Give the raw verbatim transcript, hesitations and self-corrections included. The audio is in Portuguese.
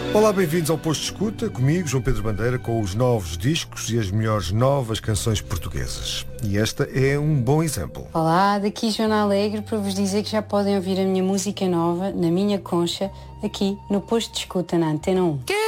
Olá, bem-vindos ao Posto de Escuta, comigo, João Pedro Bandeira, com os novos discos e as melhores novas canções portuguesas. E esta é um bom exemplo. Olá, daqui Joana Alegre para vos dizer que já podem ouvir a minha música nova, Na Minha Concha, aqui no Posto de Escuta, na Antena um.